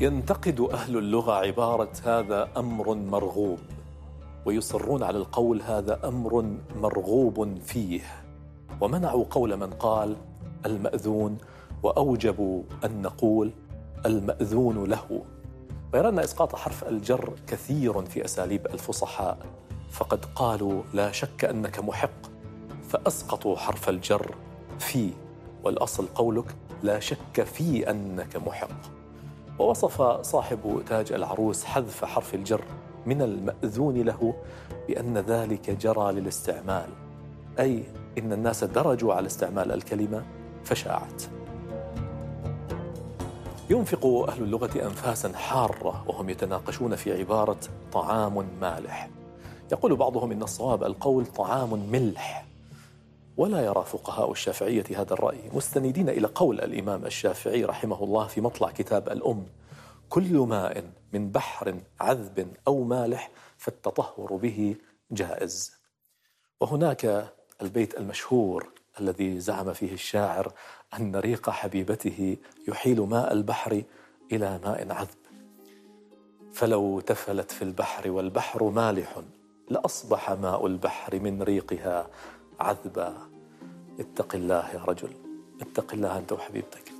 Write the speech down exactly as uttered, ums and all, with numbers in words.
ينتقد أهل اللغة عبارة هذا أمر مرغوب، ويصرون على القول هذا أمر مرغوب فيه، ومنعوا قول من قال المأذون، وأوجبوا أن نقول المأذون له. ويرى إسقاط حرف الجر كثير في أساليب الفصحاء، فقد قالوا لا شك أنك محق فأسقطوا حرف الجر في، والأصل قولك لا شك في أنك محق. ووصف صاحب تاج العروس حذف حرف الجر من المأذون له بأن ذلك جرى للاستعمال، أي إن الناس درجوا على استعمال الكلمة فشاعت. ينفق أهل اللغة أنفاسا حارة وهم يتناقشون في عبارة طعام مالح. يقول بعضهم إن الصواب القول طعام ملح، ولا يرى فقهاء الشافعية هذا الرأي، مستندين إلى قول الإمام الشافعي رحمه الله في مطلع كتاب الأم: كل ماء من بحر عذب أو مالح فالتطهر به جائز. وهناك البيت المشهور الذي زعم فيه الشاعر أن ريق حبيبته يحيل ماء البحر إلى ماء عذب، فلو تفلت في البحر والبحر مالح لأصبح ماء البحر من ريقها عذبا. اتق الله يا رجل، اتق الله أنت وحبيبتك.